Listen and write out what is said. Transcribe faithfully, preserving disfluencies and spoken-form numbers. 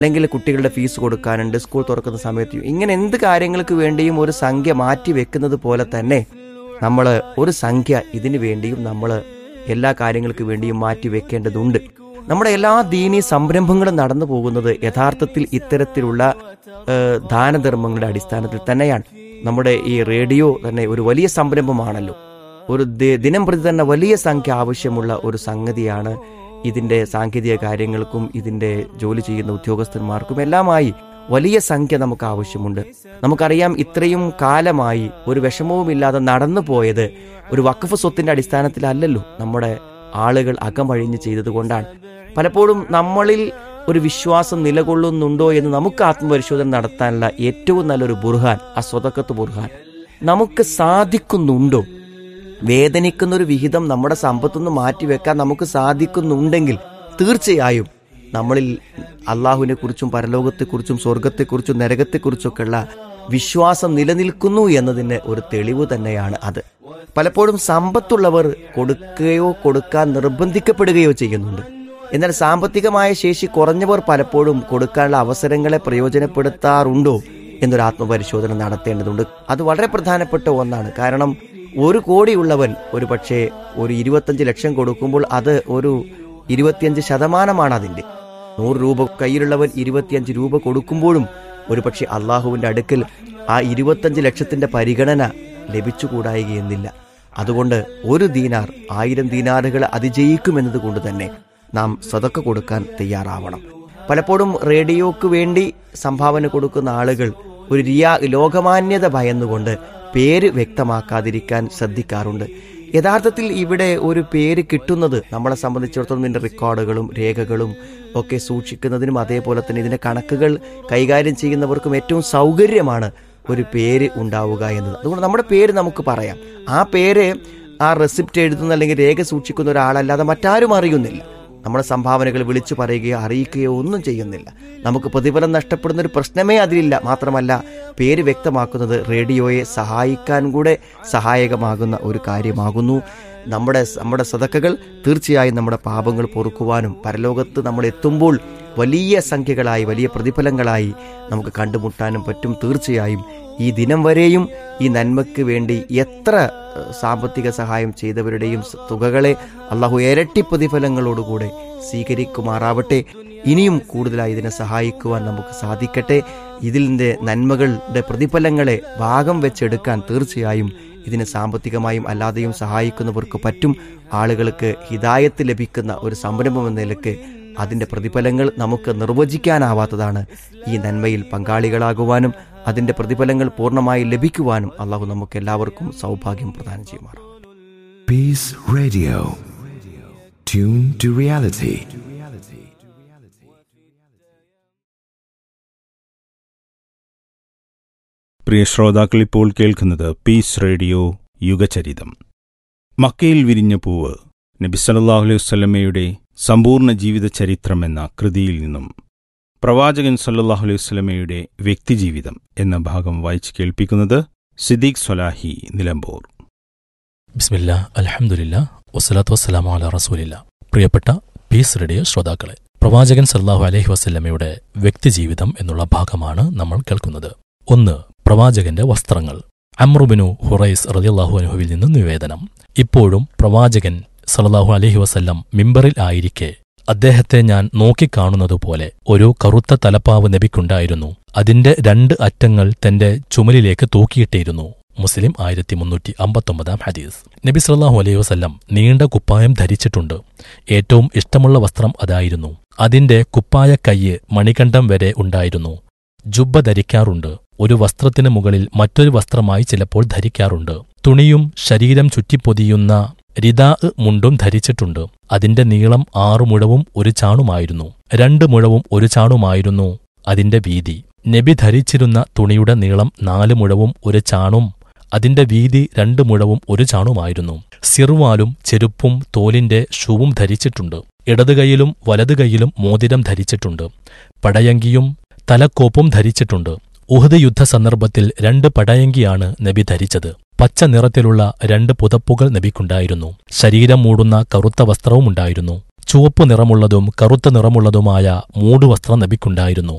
അല്ലെങ്കിൽ കുട്ടികളുടെ ഫീസ് കൊടുക്കാനുണ്ട്, സ്കൂൾ തുറക്കുന്ന സമയത്ത്, ഇങ്ങനെ എന്ത് കാര്യങ്ങൾക്ക് വേണ്ടിയും ഒരു സംഖ്യ മാറ്റി വെക്കുന്നത് പോലെ തന്നെ നമ്മൾ ഒരു സംഖ്യ ഇതിനു വേണ്ടിയും നമ്മൾ എല്ലാ കാര്യങ്ങൾക്ക് വേണ്ടിയും മാറ്റി വെക്കേണ്ടതുണ്ട്. നമ്മുടെ എല്ലാ ദീനീ സംരംഭങ്ങളും നടന്നു പോകുന്നത് യഥാർത്ഥത്തിൽ ഇത്തരത്തിലുള്ള ദാനധർമ്മങ്ങളുടെ അടിസ്ഥാനത്തിൽ തന്നെയാണ്. നമ്മുടെ ഈ റേഡിയോ തന്നെ ഒരു വലിയ സംരംഭമാണല്ലോ. ഒരു ദിനം പ്രതി തന്നെ വലിയ സംഖ്യ ആവശ്യമുള്ള ഒരു സംഗതിയാണ്. ഇതിൻ്റെ സാങ്കേതിക കാര്യങ്ങൾക്കും ഇതിൻ്റെ ജോലി ചെയ്യുന്ന ഉദ്യോഗസ്ഥന്മാർക്കും എല്ലാമായി വലിയ സംഖ്യ നമുക്ക് ആവശ്യമുണ്ട്. നമുക്കറിയാം, ഇത്രയും കാലമായി ഒരു വിഷമവുമില്ലാതെ നടന്നു പോയത് ഒരു വഖഫ് സ്വത്തിൻ്റെ അടിസ്ഥാനത്തിലല്ലല്ലോ, നമ്മുടെ ആളുകൾ അകമഴിഞ്ഞ് ചെയ്തത് കൊണ്ടാണ്. പലപ്പോഴും നമ്മളിൽ ഒരു വിശ്വാസം നിലകൊള്ളുന്നുണ്ടോ എന്ന് നമുക്ക് ആത്മപരിശോധന നടത്താനുള്ള ഏറ്റവും നല്ലൊരു ബുർഹാൻ ആ സ്വതക്കത്ത് ബുർഹാൻ. നമുക്ക് സാധിക്കുന്നുണ്ടോ? വേദനിക്കുന്നൊരു വിഹിതം നമ്മുടെ സമ്പത്തുനിന്ന് മാറ്റിവെക്കാൻ നമുക്ക് സാധിക്കുന്നുണ്ടെങ്കിൽ തീർച്ചയായും നമ്മളിൽ അള്ളാഹുവിനെ കുറിച്ചും പരലോകത്തെക്കുറിച്ചും സ്വർഗത്തെക്കുറിച്ചും നരകത്തെക്കുറിച്ചൊക്കെയുള്ള വിശ്വാസം നിലനിൽക്കുന്നു എന്നതിന് ഒരു തെളിവ് തന്നെയാണ് അത്. പലപ്പോഴും സമ്പത്തുള്ളവർ കൊടുക്കുകയോ കൊടുക്കാൻ നിർബന്ധിക്കപ്പെടുകയോ ചെയ്യുന്നുണ്ട്. എന്നാൽ സാമ്പത്തികമായ ശേഷി കുറഞ്ഞവർ പലപ്പോഴും കൊടുക്കാനുള്ള അവസരങ്ങളെ പ്രയോജനപ്പെടുത്താറുണ്ടോ എന്നൊരു ആത്മപരിശോധന നടത്തേണ്ടതുണ്ട്. അത് വളരെ പ്രധാനപ്പെട്ട ഒന്നാണ്. കാരണം ഒരു കോടിയുള്ളവൻ ഒരു പക്ഷേ ഒരു ഇരുപത്തഞ്ച് ലക്ഷം കൊടുക്കുമ്പോൾ അത് ഒരു ഇരുപത്തിയഞ്ച് ശതമാനമാണ് അതിൻ്റെ. നൂറ് രൂപ കയ്യിലുള്ളവൻ ഇരുപത്തിയഞ്ച് രൂപ കൊടുക്കുമ്പോഴും ഒരു പക്ഷേ അള്ളാഹുവിൻ്റെ അടുക്കൽ ആ ഇരുപത്തഞ്ച് ലക്ഷത്തിൻ്റെ പരിഗണന ലഭിച്ചുകൂടായികയെന്നില്ല. അതുകൊണ്ട് ഒരു ദീനാർ ആയിരം ദീനാറുകൾ അതിജയിക്കുമെന്നത് കൊണ്ട് തന്നെ നാം സദക്ക കൊടുക്കാൻ തയ്യാറാവണം. പലപ്പോഴും റേഡിയോക്ക് വേണ്ടി സംഭാവന കൊടുക്കുന്ന ആളുകൾ ഒരു റിയാ ലോകമാന്യത ഭയന്നുകൊണ്ട് പേര് വ്യക്തമാക്കാതിരിക്കാൻ ശ്രദ്ധിക്കാറുണ്ട്. യഥാർത്ഥത്തിൽ ഇവിടെ ഒരു പേര് കിട്ടുന്നത് നമ്മളെ സംബന്ധിച്ചിടത്തോളം ഇതിൻ്റെ റെക്കോർഡുകളും രേഖകളും ഒക്കെ സൂക്ഷിക്കുന്നതിനും അതേപോലെ തന്നെ ഇതിൻ്റെ കണക്കുകൾ കൈകാര്യം ചെയ്യുന്നവർക്കും ഏറ്റവും സൗകര്യമാണ് ഒരു പേര് ഉണ്ടാവുക എന്നത്. അതുകൊണ്ട് നമ്മുടെ പേര് നമുക്ക് പറയാം. ആ പേര് ആ റെസിപ്റ്റ് എഴുതുന്ന അല്ലെങ്കിൽ രേഖ സൂക്ഷിക്കുന്ന ഒരാളല്ലാതെ മറ്റാരും അറിയുന്നില്ല. നമ്മുടെ സംഭാവനകൾ വിളിച്ചു പറയുകയോ അറിയിക്കുകയോ ഒന്നും ചെയ്യുന്നില്ല. നമുക്ക് പ്രതിഫലം നഷ്ടപ്പെടുന്ന ഒരു പ്രശ്നമേ അതിലില്ല. മാത്രമല്ല, പേര് വ്യക്തമാക്കുന്നത് റേഡിയോയെ സഹായിക്കാൻ കൂടെ സഹായകമാകുന്ന ഒരു കാര്യമാകുന്നു. നമ്മുടെ നമ്മുടെ സദക്കകൾ തീർച്ചയായും നമ്മുടെ പാപങ്ങൾ പൊറുക്കുവാനും പരലോകത്ത് നമ്മൾ എത്തുമ്പോൾ വലിയ സംഖ്യകളായി വലിയ പ്രതിഫലങ്ങളായി നമുക്ക് കണ്ടുമുട്ടാനും പറ്റും. തീർച്ചയായും ഈ ദിനം വരെയും ഈ നന്മയ്ക്ക് വേണ്ടി എത്ര സാമ്പത്തിക സഹായം ചെയ്തവരുടെയും തുകകളെ അള്ളാഹു ഇരട്ടി പ്രതിഫലങ്ങളോടുകൂടെ സ്വീകരിക്കുമാറാവട്ടെ. ഇനിയും കൂടുതലായി ഇതിനെ സഹായിക്കുവാൻ നമുക്ക് സാധിക്കട്ടെ. ഇതിൻ്റെ നന്മകളുടെ പ്രതിഫലങ്ങളെ ഭാഗം വെച്ചെടുക്കാൻ തീർച്ചയായും ഇതിനെ സാമ്പത്തികമായും അല്ലാതെയും സഹായിക്കുന്നവർക്ക് പറ്റും. ആളുകൾക്ക് ഹിദായത്ത് ലഭിക്കുന്ന ഒരു സംരംഭം എന്ന നിലയ്ക്ക് അതിൻ്റെ പ്രതിഫലങ്ങൾ നമുക്ക് നിർവചിക്കാനാവാത്തതാണ്. ഈ നന്മയിൽ പങ്കാളികളാകുവാനും അതിൻ്റെ പ്രതിഫലങ്ങൾ പൂർണ്ണമായി ലഭിക്കുവാനും അള്ളാഹു നമുക്ക് എല്ലാവർക്കും സൗഭാഗ്യം പ്രദാനം ചെയ്യുമാറാം. Peace Radio. Tune to reality. പ്രിയ ശ്രോതാക്കൾ, ഇപ്പോൾ കേൾക്കുന്നത് പീസ് റേഡിയോ യുഗചരിതം. മക്കയിൽ വിരിഞ്ഞ പൂവ്, നബി സല്ലല്ലാഹു അലൈഹി വസല്ലമയുടെ സമ്പൂർണ്ണ ജീവിത ചരിത്രം എന്ന കൃതിയിൽ നിന്നും പ്രവാചകൻ സല്ലല്ലാഹു അലൈഹി വസല്ലമയുടെ വ്യക്തിജീവിതം എന്ന ഭാഗം വായിച്ച് കേൾപ്പിക്കുന്നത് സിദ്ദീഖ് സ്വലാഹി, നിലമ്പൂർ. ബിസ്മില്ലാ, അൽഹംദുലില്ലാ, വസ്സലാത്തു വസ്സലാമു അലാ റസൂലില്ലാ. പ്രിയപ്പെട്ട പീസ് റേഡിയോ ശ്രോതാക്കളെ, പ്രവാചകൻ സല്ലല്ലാഹു അലൈഹി വസല്ലമയുടെ വ്യക്തിജീവിതം എന്നുള്ള ഭാഗമാണ് നമ്മൾ കേൾക്കുന്നത്. ഒന്ന്, പ്രവാചകന്റെ വസ്ത്രങ്ങൾ. അംറു ബിനു ഹുറൈസ് റളിയല്ലാഹു അൻഹുവിൽ നിന്ന് നിവേദനം. ഇപ്പോഴും പ്രവാചകൻ സല്ലല്ലാഹു അലൈഹി വസല്ലം മിമ്പറിൽ ആയിരിക്കെ അദ്ദേഹത്തെ ഞാൻ നോക്കിക്കാണുന്നതുപോലെ ഒരു കറുത്ത തലപ്പാവ് നബിക്കുണ്ടായിരുന്നു. അതിന്റെ രണ്ട് അറ്റങ്ങൾ തന്റെ ചുമലിലേക്ക് തൂക്കിയിട്ടിരുന്നു. മുസ്ലിം ആയിരത്തി മുന്നൂറ്റി അമ്പത്തൊമ്പതാം ഹദീസ്. നബി സല്ലല്ലാഹു അലൈഹി വസല്ലം നീണ്ട കുപ്പായം ധരിച്ചിട്ടുണ്ട്. ഏറ്റവും ഇഷ്ടമുള്ള വസ്ത്രം അതായിരുന്നു. അതിന്റെ കുപ്പായ കയ്യ് മണികണ്ഠം വരെ ഉണ്ടായിരുന്നു. ജുബ്ബ ധരിക്കാറുണ്ട്. ഒരു വസ്ത്രത്തിന് മുകളിൽ മറ്റൊരു വസ്ത്രമായി ചിലപ്പോൾ ധരിക്കാറുണ്ട്. തുണിയും ശരീരം ചുറ്റിപ്പൊതിയുന്ന റിദാ മുണ്ടും ധരിച്ചിട്ടുണ്ട്. അതിന്റെ നീളം ആറു മുഴവും ഒരു ചാണുമായിരുന്നു. രണ്ട് മുഴവും ഒരു ചാണുമായിരുന്നു അതിന്റെ വീതി. നബി ധരിച്ചിരുന്ന തുണിയുടെ നീളം നാല് മുഴവും ഒരു ചാണും അതിന്റെ വീതി രണ്ട് മുഴവും ഒരു ചാണുമായിരുന്നു. സിർവാലും ചെരുപ്പും തോലിന്റെ ഷൂവും ധരിച്ചിട്ടുണ്ട്. ഇടതുകൈയിലും വലതുകൈയിലും മോതിരം ധരിച്ചിട്ടുണ്ട്. പടയങ്കിയും തലക്കോപ്പും ധരിച്ചിട്ടുണ്ട്. ഉഹദ് യുദ്ധ സന്ദർഭത്തിൽ രണ്ട് പടയങ്കിയാണ് നബി ധരിച്ചത്. പച്ച നിറത്തിലുള്ള രണ്ട് പുതപ്പുകൾ നബിക്കുണ്ടായിരുന്നു. ശരീരം മൂടുന്ന കറുത്ത വസ്ത്രവുമുണ്ടായിരുന്നു. ചുവപ്പു നിറമുള്ളതും കറുത്ത നിറമുള്ളതുമായ മൂടുവസ്ത്രം നബിക്കുണ്ടായിരുന്നു.